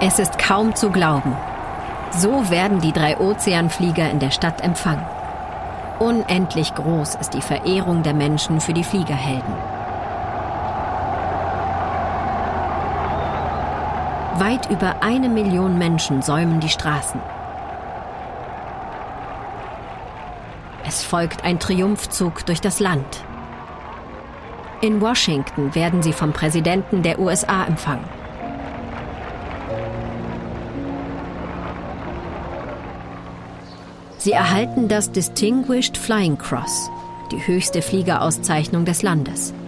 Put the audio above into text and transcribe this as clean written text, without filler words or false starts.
Es ist kaum zu glauben. So werden die 3 Ozeanflieger in der Stadt empfangen. Unendlich groß ist die Verehrung der Menschen für die Fliegerhelden. Weit über 1 Million Menschen säumen die Straßen. Es folgt ein Triumphzug durch das Land. In Washington werden sie vom Präsidenten der USA empfangen. Sie erhalten das Distinguished Flying Cross, die höchste Fliegerauszeichnung des Landes.